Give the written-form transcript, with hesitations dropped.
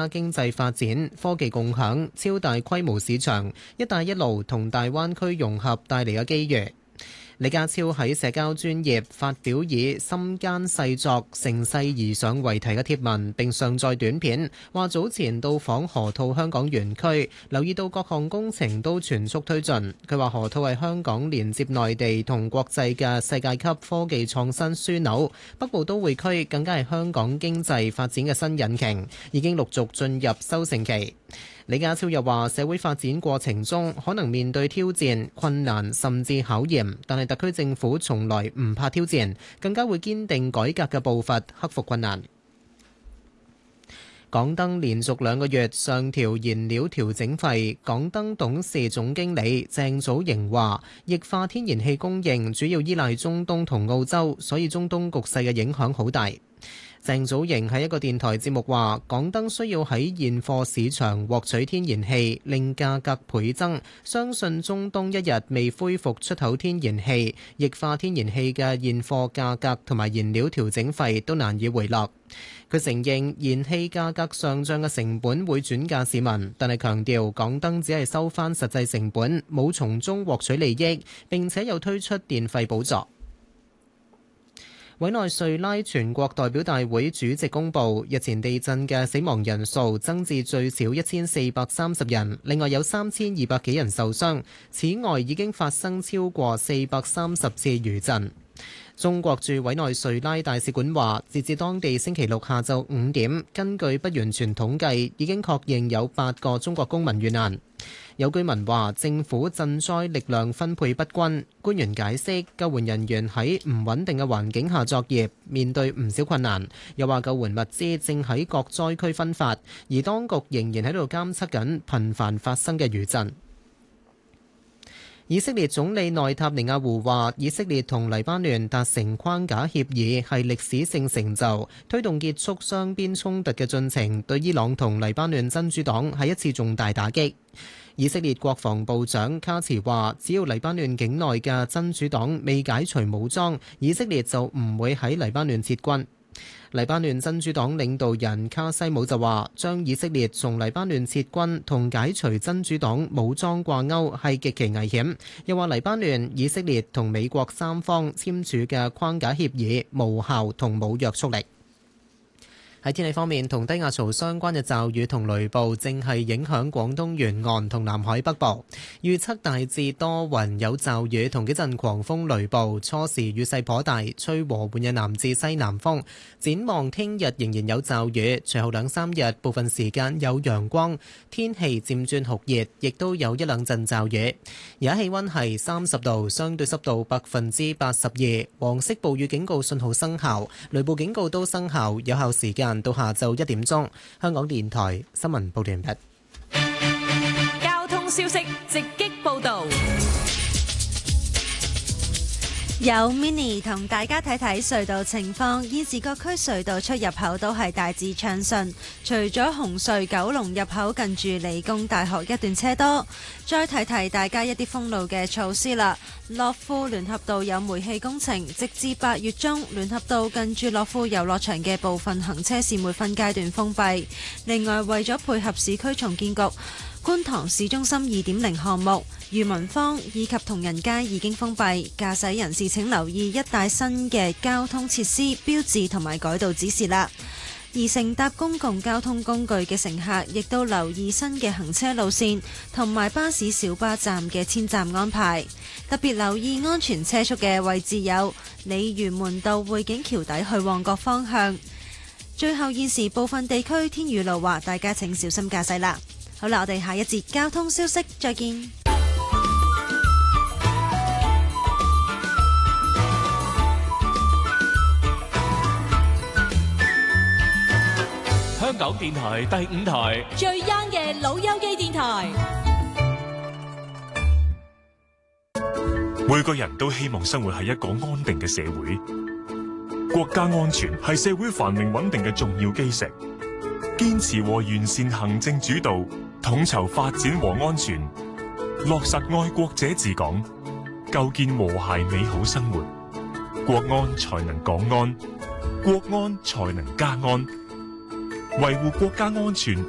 家經濟發展、科技共享、超大規模市場、一帶一路同大灣區融合帶嚟嘅機遇。李家超喺社交專頁發表以心間細作、乘勢而上為題嘅貼文，並上載短片，話早前到訪河套香港園區，留意到各項工程都全速推進。佢話河套係香港連接內地同國際嘅世界級科技創新樞紐，北部都會區更加係香港經濟發展嘅新引擎，已經陸續進入收成期。李家超又話：社會發展過程中可能面對挑戰、困難甚至考驗，但係特區政府從來唔怕挑戰，更加會堅定改革嘅步伐，克服困難。港燈連續2個月上調燃料調整費，港燈董事總經理鄭祖瑩話：液化天然氣供應主要依賴中東同澳洲，所以中東局勢嘅影響好大。鄭祖瑩喺一個電台節目話：港燈需要喺現貨市場獲取天然氣，令價格倍增。相信中東一日未恢復出口天然氣，液化天然氣嘅現貨價格同埋燃料調整費都難以回落。佢承認燃氣價格上漲嘅成本會轉嫁市民，但係強調港燈只係收返實際成本，冇從中獲取利益，並且有推出電費補助。委內瑞拉全國代表大會主席公布，日前地震嘅死亡人數增至最少1430人，另外有3200幾人受傷。此外，已經發生超過430次餘震。中國駐委內瑞拉大使館話，截至當地星期六下晝5點，根據不完全統計，已經確認有8個中國公民遇難。有居民話，政府賑災力量分配不均。官員解釋，救援人員喺唔穩定嘅環境下作業，面對唔少困難。又話救援物資正喺各災區分發，而當局仍然喺度監測緊頻繁發生嘅餘震。以色列總理內塔尼亞胡話，以色列同黎巴嫩達成框架協議係歷史性成就，推動結束雙邊衝突嘅進程，對伊朗同黎巴嫩真主黨係一次重大打擊。以色列國防部長卡茨話，只要黎巴嫩境內嘅真主黨未解除武裝，以色列就唔會喺黎巴嫩撤軍。黎巴嫩真主黨領導人卡西姆就話，將以色列從黎巴嫩撤軍同解除真主黨武裝掛鈎係極其危險。又話黎巴嫩、以色列同美國三方簽署嘅框架協議無效同冇約束力。喺天氣方面，同低壓槽相關嘅驟雨同雷暴正係影響廣東沿岸同南海北部。預測大致多雲有驟雨同幾陣狂風雷暴，初時雨勢頗大，吹和緩嘅南至西南風。展望聽日仍然有驟雨，隨後2-3日部分時間有陽光，天氣漸轉酷熱，亦都有1-2陣驟雨。而家氣溫係30度，相對濕度82%，黃色暴雨警告信號生效，雷暴警告都生效，有效時間到下晝1點鐘。香港電台新聞報道完畢。 交通消息直擊報道， 有 Mini 同大家睇睇隧道情況。現時各區隧道出入口都係大致暢順，除咗紅隧九龍入口近住理工大學一段車多。再提提大家一啲封路嘅措施啦。樂富聯合道有煤氣工程，直至8月中，聯合道近住樂富遊樂場嘅部分行車線會分階段封閉。另外，為咗配合市區重建局觀塘市中心2.0項目，裕民坊以及同仁街已經封閉，駕駛人士請留意一帶新嘅交通設施、標誌同埋改道指示啦。而乘搭公共交通工具嘅乘客亦都留意新嘅行車路線同埋巴士小巴站嘅遷站安排，特別留意安全車速嘅位置有鯉魚門道匯景橋底去旺角方向。最後，現時部分地區天雨路滑，大家請小心駕駛啦。好啦，我哋下一節交通消息再見。 香港電台第5台最 young 嘅老友記電台。 每個人都希望生活喺一個安定嘅社會，國家安全係社會繁榮穩定嘅重要基石。堅持和完善行政主導，統籌發展和安全，落實愛國者治港，構建和諧美好生活，國安才能港安，國安才能家安，維護國家安全。